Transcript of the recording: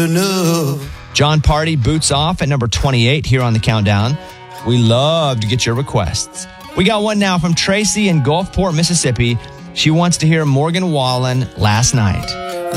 enough. John Party, Boots Off at number 28 here on the countdown. We love to get your requests. We got one now from Tracy in Gulfport, Mississippi. She wants to hear Morgan Wallen, Last Night.